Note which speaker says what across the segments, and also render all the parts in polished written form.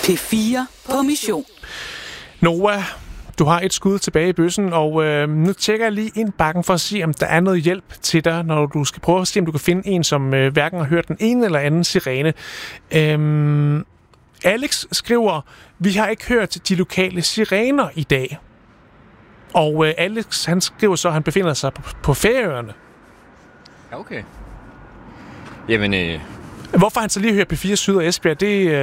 Speaker 1: P4 på mission.
Speaker 2: Noah, du har et skud tilbage i bøssen, og nu tjekker jeg lige indbakken for at se, om der er noget hjælp til dig, når du skal prøve at se, om du kan finde en, som hverken har hørt den ene eller anden sirene. Alex skriver, vi har ikke hørt de lokale sirener i dag. Og Alex, han skriver så, at han befinder sig på Færøerne.
Speaker 3: Ja, okay. Jamen,
Speaker 2: Hvorfor han så lige hører P4 Syd og Esbjerg,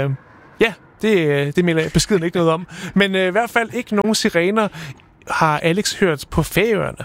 Speaker 2: det melder beskeden ikke noget om. Men i hvert fald ikke nogen sirener har Alex hørt på Færøerne.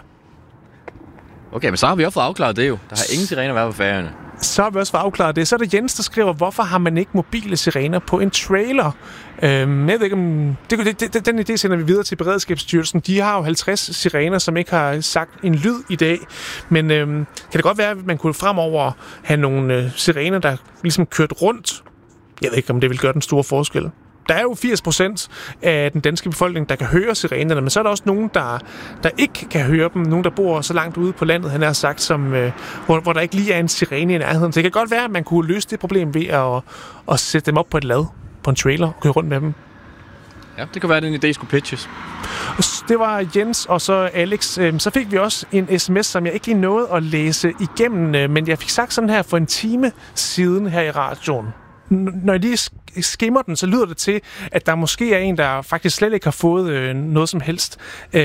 Speaker 3: Okay, men så har vi også fået afklaret det jo. Der har ingen sirener været på Færøerne.
Speaker 2: Så har vi også fået afklaret det. Så er der Jens, der skriver, hvorfor har man ikke mobile sirener på en trailer? Jeg ved ikke om... Den idé sender vi videre til Beredskabsstyrelsen. De har jo 50 sirener, som ikke har sagt en lyd i dag. Men kan det godt være, at man kunne fremover have nogle sirener, der ligesom kørt rundt? Jeg ved ikke, om det vil gøre den store forskel. Der er jo 80% af den danske befolkning, der kan høre sirenerne, men så er der også nogen, der ikke kan høre dem. Nogen, der bor så langt ude på landet, han har sagt, som, hvor der ikke lige er en sirene i nærheden. Så det kan godt være, at man kunne løse det problem ved at sætte dem op på et lad, på en trailer, og køre rundt med dem.
Speaker 3: Ja, det kan være, at den idé skulle pitches.
Speaker 2: Det var Jens og så Alex. Så fik vi også en sms, som jeg ikke lige nåede at læse igennem, men jeg fik sagt sådan her for en time siden her i radioen. Når jeg lige skimmer den, så lyder det til, at der måske er en, der faktisk slet ikke har fået noget som helst.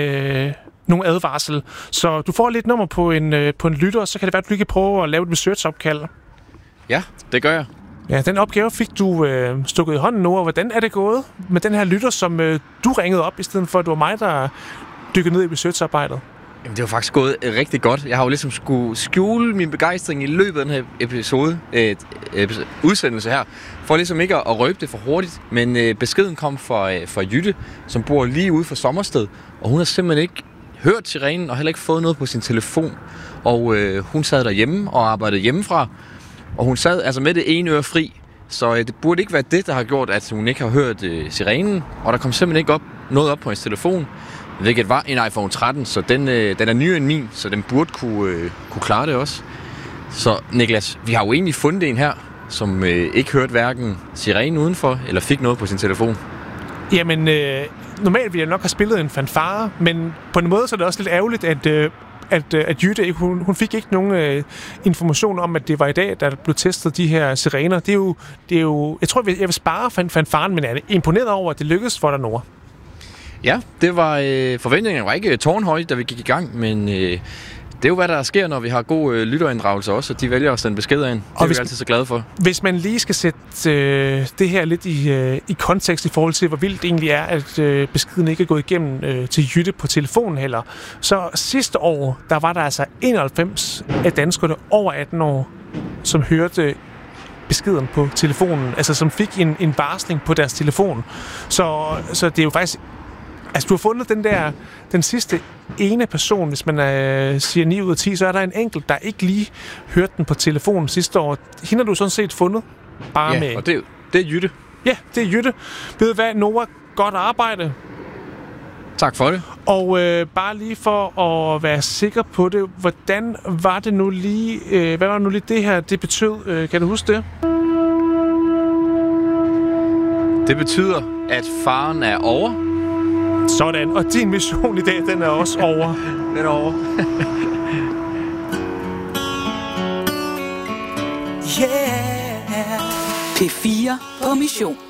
Speaker 2: Nogen advarsel. Så du får lidt nummer på en lytter, så kan det være, at du kan prøve at lave et research-opkald.
Speaker 3: Ja, det gør jeg.
Speaker 2: Ja, den opgave fik du stukket i hånden nu, og hvordan er det gået med den her lytter, som du ringede op, i stedet for, at det var mig, der dykkede ned i research-arbejdet?
Speaker 3: Jamen, det var faktisk gået rigtig godt. Jeg har jo ligesom skulle skjule min begejstring i løbet af den her udsendelse her, for ligesom ikke at røbe det for hurtigt. Men beskeden kom fra Jytte, som bor lige ude for Sommersted, og hun har simpelthen ikke hørt sirenen og heller ikke fået noget på sin telefon. Og hun sad derhjemme og arbejdede hjemmefra, og hun sad altså med det ene øre fri. Så det burde ikke være det, der har gjort, at hun ikke har hørt sirenen, og der kom simpelthen ikke noget op på hendes telefon. Hvilket var en iPhone 13, så den er nyere end min, så den burde kunne klare det også. Så Niklas, vi har jo egentlig fundet en her, som ikke hørte hverken sirenen udenfor, eller fik noget på sin telefon. Jamen,
Speaker 2: normalt ville jeg nok have spillet en fanfare, men på en måde så er det også lidt ærgerligt, at Jytte, hun fik ikke nogen information om, at det var i dag, der blev testet de her sirener. Det er jo jeg tror, jeg vil spare fanfaren, men jeg er imponeret over, at det lykkedes for dig, Nora.
Speaker 3: Ja, det var forventningerne var ikke tårnhøje, da vi gik i gang, men det er jo, hvad der sker, når vi har god lytterinddragelse også, og de vælger at sende beskeder ind. Det er vi altid så glade for. Hvis
Speaker 2: man lige skal sætte det her lidt i kontekst i forhold til, hvor vildt det egentlig er, at beskeden ikke er gået igennem til Jytte på telefonen heller, så sidste år, der var der altså 91 af danskerne over 18 år, som hørte beskeden på telefonen, altså som fik en varsling på deres telefon. Så det er jo faktisk... Altså, du har fundet den sidste ene person, hvis man siger 9 ud af 10, så er der en enkelt, der ikke lige hørte den på telefonen sidste år. Hende har du sådan set fundet. Bare med...
Speaker 3: og det er Jytte.
Speaker 2: Ja, det er Jytte. Ved du hvad, Nora? Godt arbejde.
Speaker 3: Tak for det.
Speaker 2: Og bare lige for at være sikker på det, hvordan var det nu lige... hvad var nu lige det her, det betød? Kan du huske det?
Speaker 3: Det betyder, at faren er over.
Speaker 2: Sådan, og din mission i dag, den er også over.
Speaker 3: Den er over.
Speaker 1: Yeah. P4 på mission.